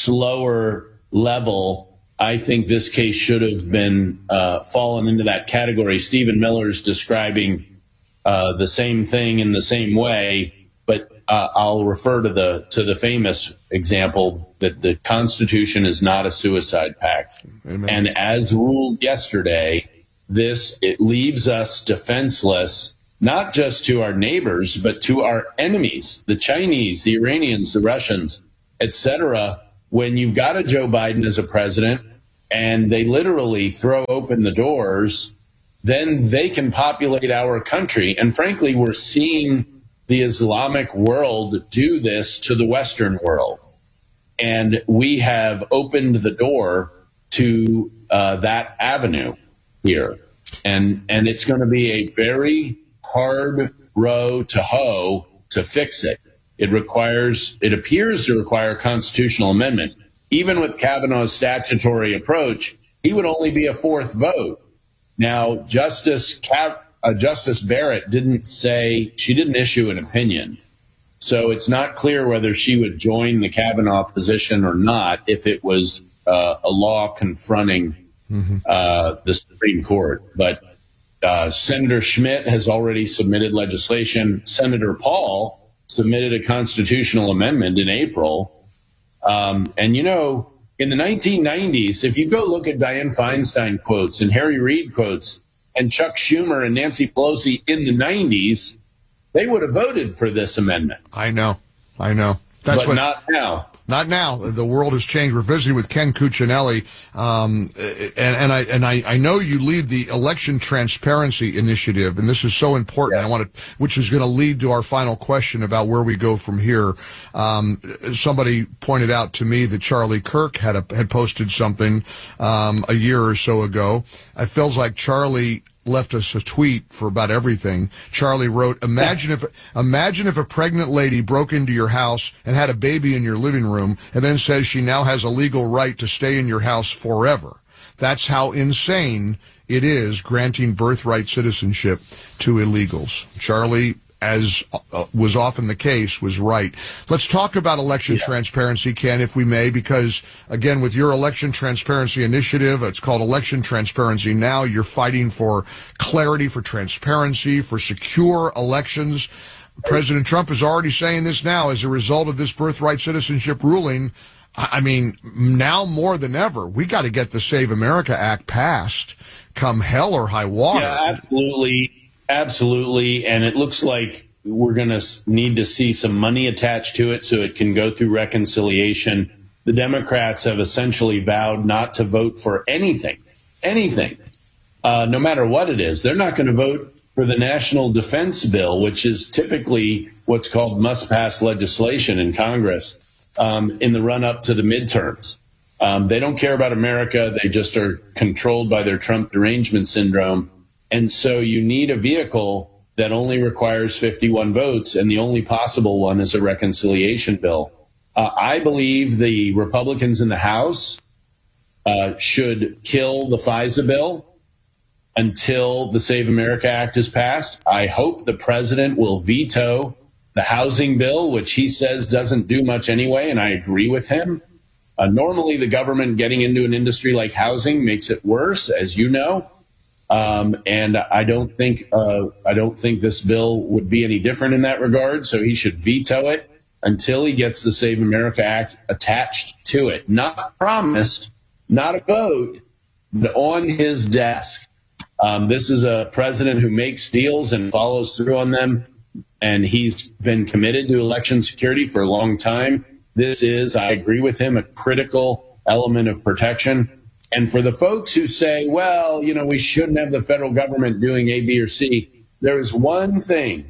slower level, I think this case should have been uh, fallen into that category. Stephen Miller's describing uh, the same thing in the same way, but uh, I'll refer to the to the famous example that the Constitution is not a suicide pact. Amen. And as ruled yesterday, this it leaves us defenseless, not just to our neighbors, but to our enemies, the Chinese, the Iranians, the Russians, et cetera. When you've got a Joe Biden as a president and they literally throw open the doors, then they can populate our country. And frankly, we're seeing the Islamic world do this to the Western world. And we have opened the door to uh, that avenue here. And, and it's going to be a very hard row to hoe to fix it. It requires, it appears to require a constitutional amendment. Even with Kavanaugh's statutory approach, he would only be a fourth vote. Now, Justice Cav- uh, Justice Barrett didn't say, she didn't issue an opinion. So it's not clear whether she would join the Kavanaugh position or not if it was uh, a law confronting mm-hmm. uh, the Supreme Court. But uh, Senator Schmidt has already submitted legislation. Senator Paul submitted a constitutional amendment in April. Um, and, you know, in the nineteen nineties, if you go look at Dianne Feinstein quotes and Harry Reid quotes and Chuck Schumer and Nancy Pelosi in the nineties, they would have voted for this amendment. I know. I know. That's but what, not now. Not now. The world has changed. We're visiting with Ken Cuccinelli, um, and, and I and I, I know you lead the Election Transparency Initiative, and this is so important. Yeah. I want to, which is going to lead to our final question about where we go from here. Um, somebody pointed out to me that Charlie Kirk had a, had posted something um, a year or so ago. It feels like Charlie left us a tweet for about everything. Charlie wrote, imagine if, imagine if a pregnant lady broke into your house and had a baby in your living room and then says she now has a legal right to stay in your house forever. That's how insane it is granting birthright citizenship to illegals. Charlie, as uh, was often the case, was right. Let's talk about election yeah. transparency, Ken, if we may, because, again, with your election transparency initiative, it's called Election Transparency Now. You're fighting for clarity, for transparency, for secure elections. President Trump is already saying this now as a result of this birthright citizenship ruling. I mean, now more than ever, we got to get the Save America Act passed, come hell or high water. Yeah, absolutely. Absolutely. And it looks like we're going to need to see some money attached to it so it can go through reconciliation. The Democrats have essentially vowed not to vote for anything, anything, uh, no matter what it is. They're not going to vote for the National Defense Bill, which is typically what's called must-pass legislation in Congress um, in the run-up to the midterms. Um, they don't care about America. They just are controlled by their Trump derangement syndrome. And so you need a vehicle that only requires fifty-one votes, and the only possible one is a reconciliation bill. Uh, I believe the Republicans in the House uh, should kill the FISA bill until the Save America Act is passed. I hope the president will veto the housing bill, which he says doesn't do much anyway, and I agree with him. Uh, normally, the government getting into an industry like housing makes it worse, as you know. Um, and I don't think uh, I don't think this bill would be any different in that regard. So he should veto it until he gets the Save America Act attached to it, not promised, not a vote, but on his desk. Um, this is a president who makes deals and follows through on them, and he's been committed to election security for a long time. This is, I agree with him, a critical element of protection. And for the folks who say, well, you know, we shouldn't have the federal government doing A, B, or C, there is one thing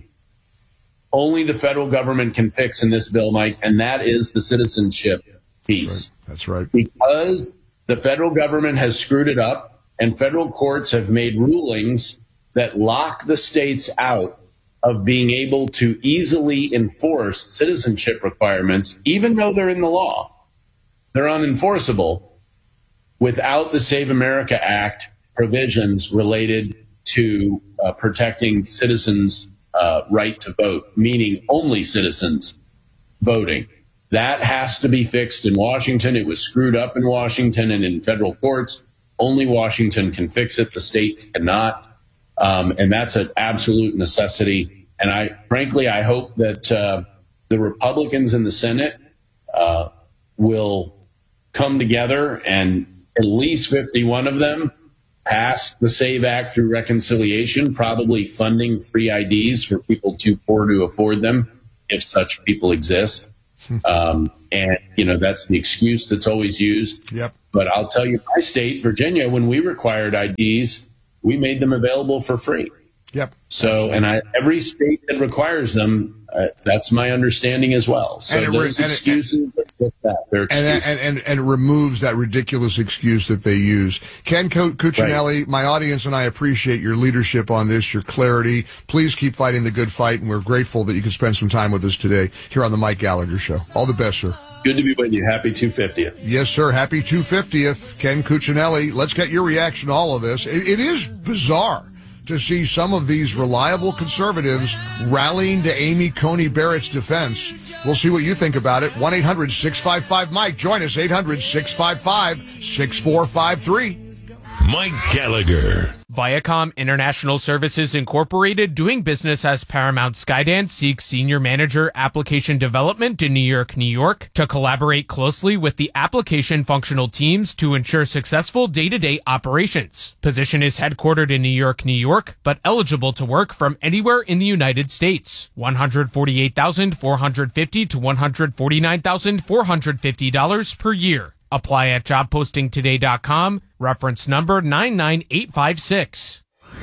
only the federal government can fix in this bill, Mike, and that is the citizenship piece. That's right. That's right. Because The federal government has screwed it up, and federal courts have made rulings that lock the states out of being able to easily enforce citizenship requirements, even though they're in the law. They're unenforceable without the Save America Act provisions related to uh, protecting citizens' uh, right to vote, meaning only citizens voting. That has to be fixed in Washington. It was screwed up in Washington and in federal courts. Only Washington can fix it. The states cannot. Um, and that's an absolute necessity. And I, frankly, I hope that uh, the Republicans in the Senate uh, will come together and at least fifty-one of them pass the SAVE Act through reconciliation, probably funding free I Ds for people too poor to afford them, if such people exist. Um, and, you know, that's the excuse that's always used. Yep. But I'll tell you, my state, Virginia, when we required I Ds, we made them available for free. Yep. So, and I, every state that requires them, uh, that's my understanding as well. So And it re- those and it- excuses are just that. They're And, excuses. and, and, and it removes that ridiculous excuse that they use. Ken Cu- Cuccinelli, my audience and I appreciate your leadership on this, your clarity. Please keep fighting the good fight, and we're grateful that you could spend some time with us today here on the Mike Gallagher Show. All the best, sir. Good to be with you. Happy two hundred fiftieth. Yes, sir. Happy two hundred fiftieth. Ken Cuccinelli, let's get your reaction to all of this. It, it is bizarre to see some of these reliable conservatives rallying to Amy Coney Barrett's defense. We'll see what you think about it. one eight hundred six five five Mike. Join us, eight hundred six five five six four five three. Mike Gallagher. Viacom International Services Incorporated, doing business as Paramount Skydance, seeks senior manager application development in New York, New York, to collaborate closely with the application functional teams to ensure successful day-to-day operations. Position is headquartered in New York, New York, but eligible to work from anywhere in the United States. one hundred forty-eight thousand four hundred fifty dollars to one hundred forty-nine thousand four hundred fifty dollars per year. Apply at job posting today dot com, reference number nine nine eight five six.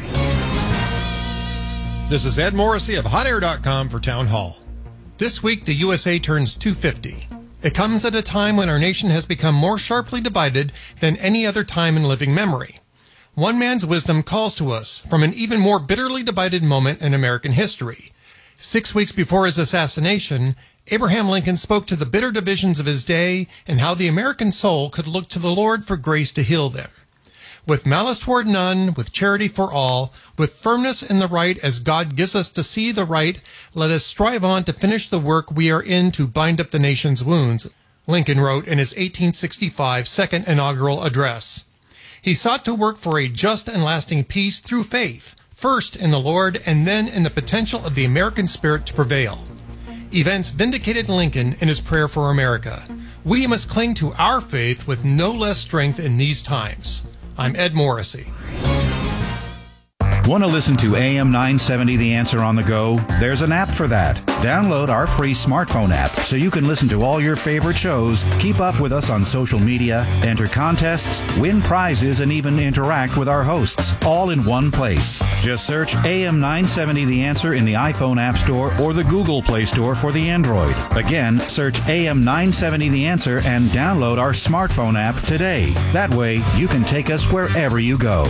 This is Ed Morrissey of hot air dot com for Town Hall. This week, the U S A turns two hundred fifty. It comes at a time when our nation has become more sharply divided than any other time in living memory. One man's wisdom calls to us from an even more bitterly divided moment in American history. Six weeks before his assassination, Abraham Lincoln spoke to the bitter divisions of his day and how the American soul could look to the Lord for grace to heal them. With malice toward none, with charity for all, with firmness in the right as God gives us to see the right, let us strive on to finish the work we are in to bind up the nation's wounds, Lincoln wrote in his eighteen sixty-five second inaugural address. He sought to work for a just and lasting peace through faith, first in the Lord and then in the potential of the American spirit to prevail. Events vindicated Lincoln in his prayer for America. We must cling to our faith with no less strength in these times. I'm Ed Morrissey. Want to listen to A M nine seventy The Answer on the go? There's an app for that. Download our free smartphone app so you can listen to all your favorite shows, keep up with us on social media, enter contests, win prizes, and even interact with our hosts, all in one place. Just search A M nine seventy The Answer in the iPhone App Store or the Google Play Store for the Android. Again, search A M nine seventy The Answer and download our smartphone app today. That way, you can take us wherever you go.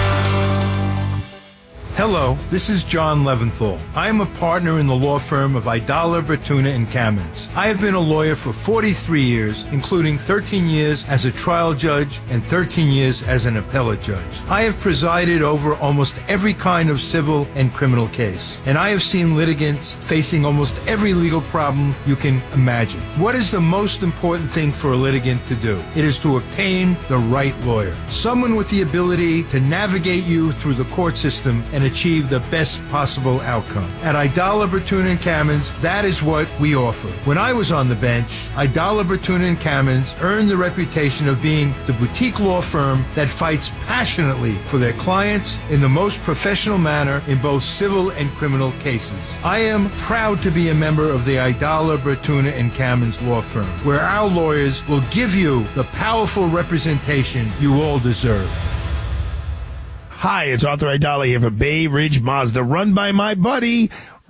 Hello, this is John Leventhal. I am a partner in the law firm of Idala, Bertuna and Kamens. I have been a lawyer for forty-three years, including thirteen years as a trial judge and thirteen years as an appellate judge. I have presided over almost every kind of civil and criminal case, and I have seen litigants facing almost every legal problem you can imagine. What is the most important thing for a litigant to do? It is to obtain the right lawyer, someone with the ability to navigate you through the court system and achieve the best possible outcome. At Idala, Bertuna and Kamens, that is what we offer. When I was on the bench, Idala, Bertuna and Kamens earned the reputation of being the boutique law firm that fights passionately for their clients in the most professional manner in both civil and criminal cases. I am proud to be a member of the Idala, Bertuna and Kamens law firm, where our lawyers will give you the powerful representation you all deserve. Hi, it's Arthur Idala here for Bay Ridge Mazda, run by my buddy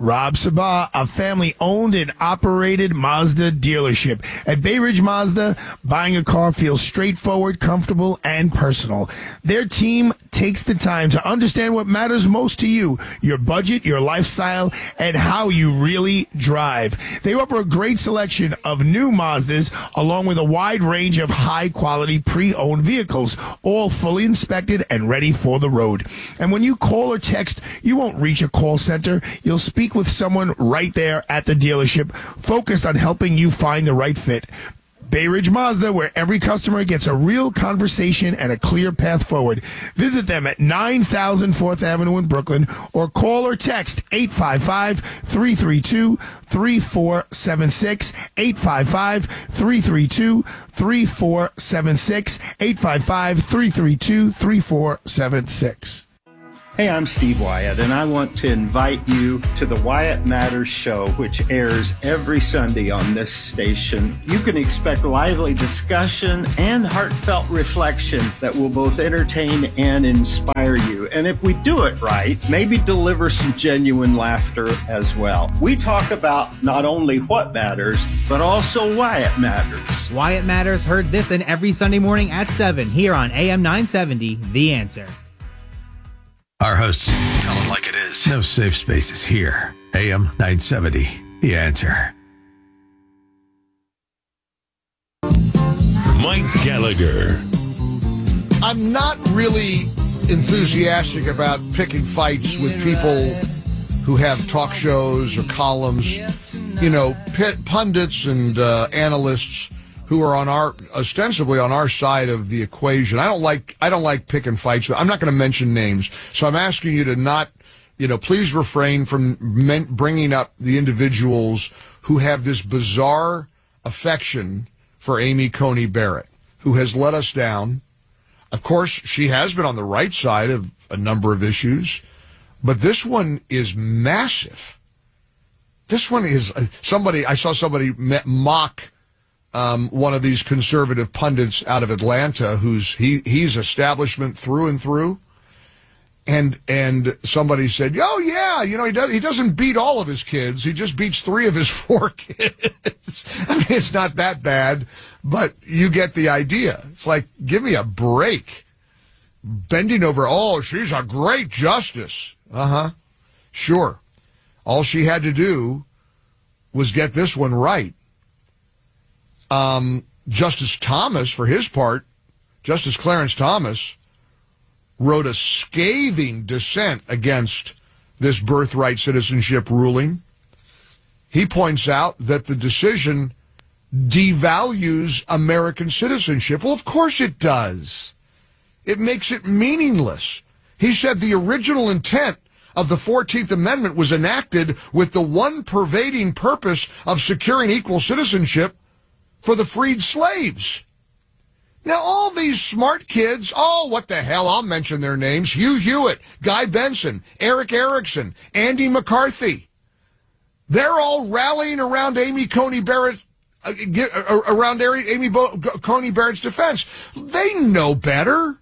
Rob Sabah, a family-owned and operated Mazda dealership. At Bay Ridge Mazda, buying a car feels straightforward, comfortable, and personal. Their team takes the time to understand what matters most to you, your budget, your lifestyle, and how you really drive. They offer a great selection of new Mazdas, along with a wide range of high-quality pre-owned vehicles, all fully inspected and ready for the road. And when you call or text, you won't reach a call center. You'll speak with someone right there at the dealership, focused on helping you find the right fit. Bay Ridge Mazda, where every customer gets a real conversation and a clear path forward. Visit them at nine thousand fourth Avenue in Brooklyn, or call or text eight five five, three three two, three four seven six, eight five five, three three two, three four seven six, eight five five, three three two, three four seven six. Hey, I'm Steve Wyatt, and I want to invite you to the Wyatt Matters Show, which airs every Sunday on this station. You can expect lively discussion and heartfelt reflection that will both entertain and inspire you. And if we do it right, maybe deliver some genuine laughter as well. We talk about not only what matters, but also why it matters. Wyatt Matters, heard this and every Sunday morning at seven here on A M nine seventy, The Answer. Our hosts tell it like it is. No safe spaces here. A M nine seventy, The Answer. Mike Gallagher. I'm not really enthusiastic about picking fights with people who have talk shows or columns, you know, pit, pundits and uh, analysts who are on our ostensibly on our side of the equation. I don't like I don't like picking fights. I'm not going to mention names, so I'm asking you to not, you know, please refrain from men, bringing up the individuals who have this bizarre affection for Amy Coney Barrett, who has let us down. Of course, she has been on the right side of a number of issues, but this one is massive. This one is uh, somebody I saw somebody mock. Um, one of these conservative pundits out of Atlanta, who's he he's establishment through and through, and and somebody said, "Oh yeah, you know he does he doesn't beat all of his kids, he just beats three of his four kids." I mean, it's not that bad, but you get the idea. It's like, give me a break. Bending over, oh, she's a great justice. Uh huh. Sure. All she had to do was get this one right. Um, Justice Thomas, for his part, Justice Clarence Thomas, wrote a scathing dissent against this birthright citizenship ruling. He points out that the decision devalues American citizenship. Well, of course it does. It makes it meaningless. He said the original intent of the fourteenth Amendment was enacted with the one pervading purpose of securing equal citizenship for the freed slaves. Now, all these smart kids, oh, what the hell, I'll mention their names, Hugh Hewitt, Guy Benson, Eric Erickson, Andy McCarthy. They're all rallying around Amy Coney Barrett, uh, get, uh, around Amy Bo- Coney Barrett's defense. They know better.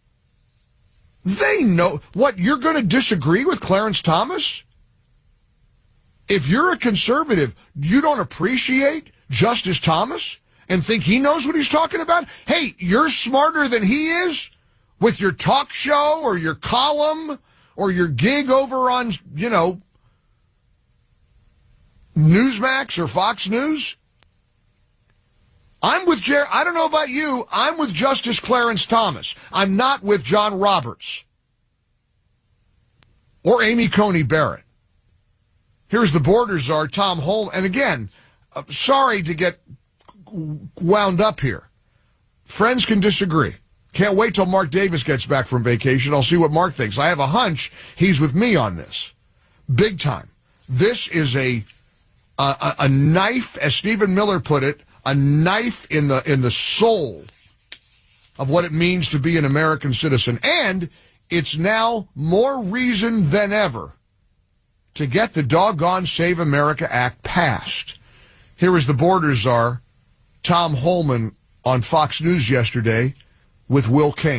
They know. What, you're going to disagree with Clarence Thomas? If you're a conservative, you don't appreciate Justice Thomas and think he knows what he's talking about? Hey, you're smarter than he is with your talk show or your column or your gig over on, you know, Newsmax or Fox News? I'm with Jer. I don't know about you. I'm with Justice Clarence Thomas. I'm not with John Roberts or Amy Coney Barrett. Here's the borders are Tom Holm. And again, uh, sorry to get wound up here. Friends can disagree. Can't wait till Mark Davis gets back from vacation. I'll see what Mark thinks. I have a hunch he's with me on this. Big time. This is a a, a knife, as Stephen Miller put it, a knife in the in the soul of what it means to be an American citizen. And it's now more reason than ever to get the doggone Save America Act passed. Here is the border czar, Tom Holman, on Fox News yesterday with Will Cain.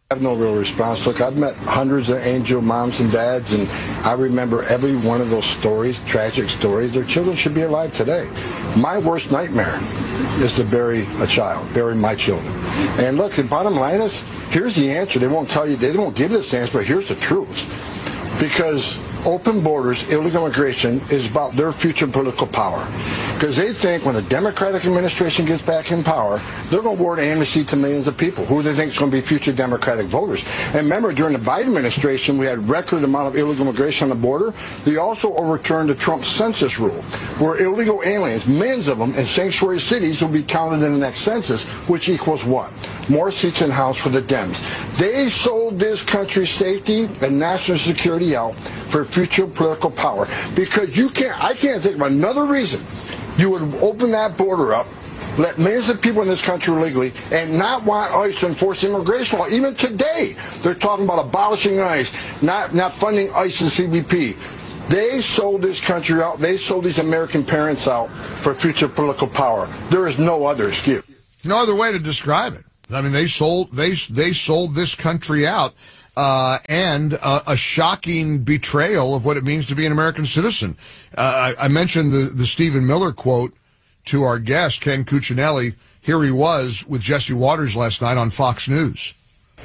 I have no real response. Look, I've met hundreds of angel moms and dads, and I remember every one of those stories, tragic stories. Their children should be alive today. My worst nightmare is to bury a child, bury my children. And look, the bottom line is, here's the answer. They won't tell you, they won't give this answer, but here's the truth. Because open borders, illegal immigration is about their future political power. Because they think when the Democratic administration gets back in power, they're going to award amnesty to millions of people who they think is going to be future Democratic voters. And remember, during the Biden administration, we had record amount of illegal immigration on the border. They also overturned the Trump census rule, where illegal aliens, millions of them, in sanctuary cities will be counted in the next census, which equals what? More seats in House for the Dems. They sold this country's safety and national security out for future political power. Because you can't, I can't think of another reason you would open that border up, let millions of people in this country illegally, and not want ICE to enforce immigration law. Even today, they're talking about abolishing ICE, not, not funding ICE and C B P. They sold this country out. They sold these American parents out for future political power. There is no other excuse. No other way to describe it. I mean, they sold they they sold this country out, uh, and uh, a shocking betrayal of what it means to be an American citizen. Uh, I, I mentioned the the Stephen Miller quote to our guest Ken Cuccinelli. Here he was with Jesse Waters last night on Fox News.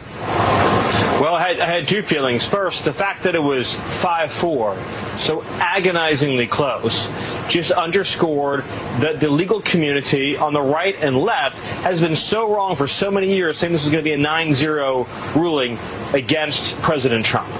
Well, I had, I had two feelings. First, the fact that it was five four, so agonizingly close, just underscored that the legal community on the right and left has been so wrong for so many years, saying this is going to be a nine zero ruling against President Trump.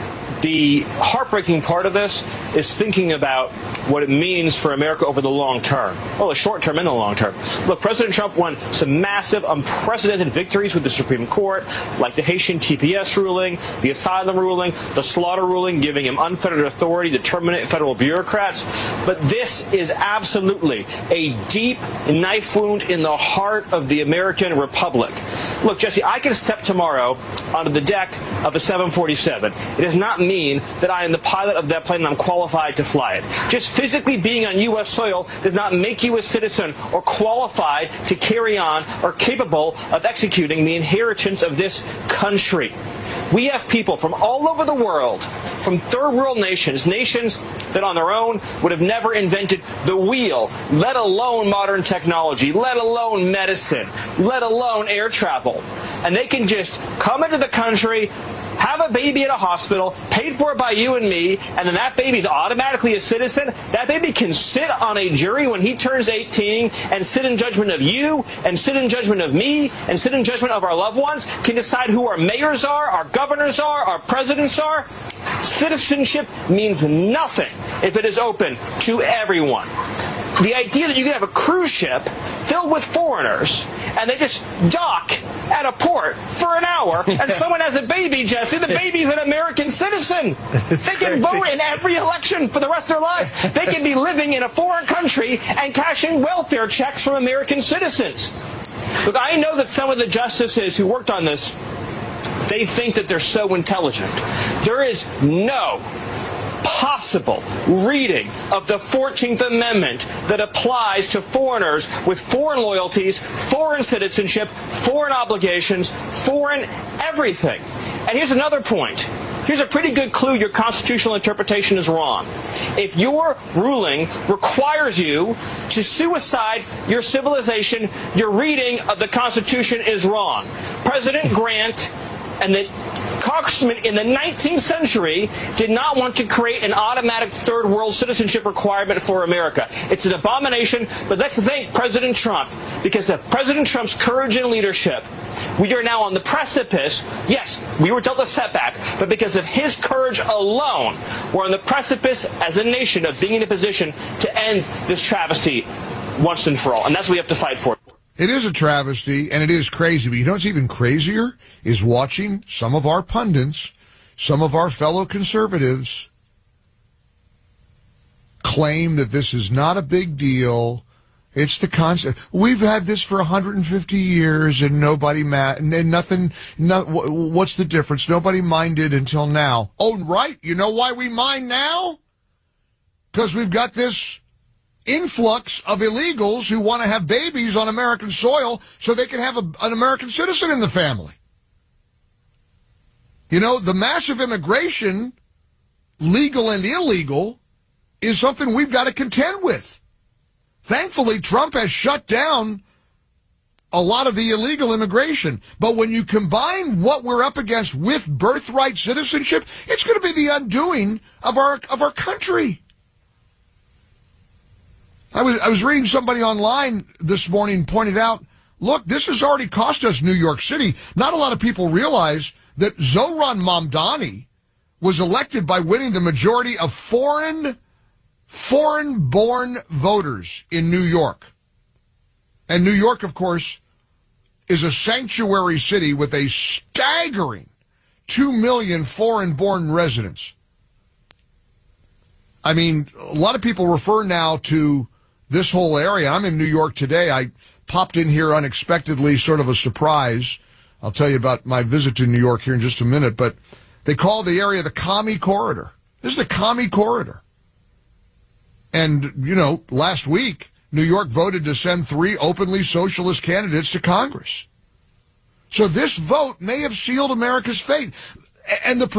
The heartbreaking part of this is thinking about what it means for America over the long term. Well, the short term and the long term. Look, President Trump won some massive, unprecedented victories with the Supreme Court, like the Haitian T P S ruling, the asylum ruling, the slaughter ruling, giving him unfettered authority to terminate federal bureaucrats. But this is absolutely a deep knife wound in the heart of the American Republic. Look, Jesse, I can step tomorrow onto the deck of a seven forty-seven. It does not mean that I am the pilot of that plane and I'm qualified to fly it. Just physically being on U S soil does not make you a citizen or qualified to carry on or capable of executing the inheritance of this country. We have people from all over the world, from third world nations, nations that on their own would have never invented the wheel, let alone modern technology, let alone medicine, let alone air travel. And they can just come into the country, have a baby at a hospital, paid for by you and me, and then that baby's automatically a citizen. That baby can sit on a jury when he turns eighteen and sit in judgment of you, and sit in judgment of me, and sit in judgment of our loved ones, can decide who our mayors are, our governors are, our presidents are. Citizenship means nothing if it is open to everyone. The idea that you can have a cruise ship filled with foreigners and they just dock at a port for an hour and someone has a baby, Jesse, the baby's an American citizen. That's they can crazy. Vote in every election for the rest of their lives. They can be living in a foreign country and cashing welfare checks from American citizens. Look, I know that some of the justices who worked on this, they think that they're so intelligent. There is no possible reading of the fourteenth Amendment that applies to foreigners with foreign loyalties, foreign citizenship, foreign obligations, foreign everything. And here's another point. Here's a pretty good clue your constitutional interpretation is wrong. If your ruling requires you to suicide your civilization, your reading of the Constitution is wrong. President Grant and the Congressmen in the nineteenth century did not want to create an automatic third world citizenship requirement for America. It's an abomination, but let's thank President Trump, because of President Trump's courage and leadership, we are now on the precipice. Yes, we were dealt a setback, but because of his courage alone, we're on the precipice as a nation of being in a position to end this travesty once and for all. And that's what we have to fight for. It is a travesty, and it is crazy, but you know what's even crazier is watching some of our pundits, some of our fellow conservatives claim that this is not a big deal. It's the concept. We've had this for one hundred fifty years, and nobody ma- and nothing. No, what's the difference? Nobody minded until now. Oh, right. You know why we mind now? Because we've got this influx of illegals who want to have babies on American soil so they can have a, an American citizen in the family. You know, the massive immigration, legal and illegal, is something we've got to contend with. Thankfully, Trump has shut down a lot of the illegal immigration. But when you combine what we're up against with birthright citizenship, it's going to be the undoing of our of our country. I was I was reading somebody online this morning pointed out, look, this has already cost us New York City. Not a lot of people realize that Zohran Mamdani was elected by winning the majority of foreign foreign-born voters in New York. And New York, of course, is a sanctuary city with a staggering two million foreign-born residents. I mean, a lot of people refer now to this whole area. I'm in New York today. I popped in here unexpectedly, sort of a surprise. I'll tell you about my visit to New York here in just a minute, but they call the area the Commie Corridor. This is the Commie Corridor. And, you know, last week, New York voted to send three openly socialist candidates to Congress. So this vote may have sealed America's fate. And the